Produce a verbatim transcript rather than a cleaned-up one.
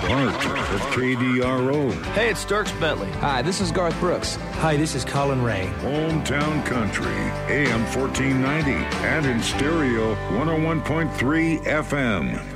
Bart at K D R O. Hey, it's Dirks Bentley. Hi, this is Garth Brooks. Hi, this is Colin Ray. Hometown Country, A M fourteen ninety, and in stereo, one oh one point three F M.